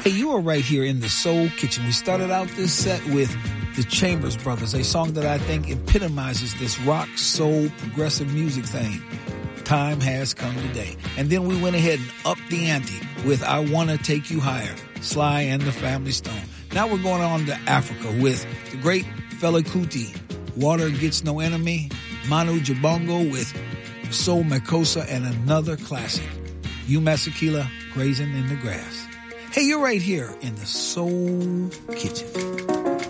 Hey, you are right here in the Soul Kitchen. We started out this set with the Chambers Brothers, a song that I think epitomizes this rock, soul, progressive music thing. Time has come today. And then we went ahead and upped the ante with I Wanna Take You Higher, Sly and the Family Stone. Now we're going on to Africa with the great Fela Kuti, Water Gets No Enemy, Manu Jabongo with Soul Makossa, and another classic, You Masakila, Grazing in the Grass. Hey, you're right here in the Soul Kitchen.